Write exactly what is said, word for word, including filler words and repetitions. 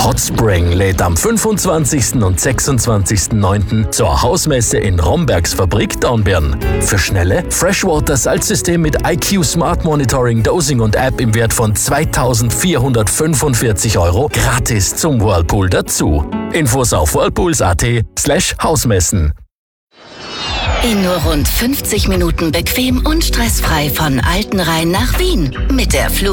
Hot Spring lädt am fünfundzwanzigsten und sechsundzwanzigsten neunten zur Hausmesse in Rombergs Fabrik Dornbirn. Für schnelle Freshwater-Salzsystem mit I Q Smart Monitoring, Dosing und App im Wert von zweitausendvierhundertfünfundvierzig Euro gratis zum Whirlpool dazu. Infos auf whirlpools.at slash Hausmessen. In nur rund fünfzig Minuten bequem und stressfrei von Altenrhein nach Wien mit der Flug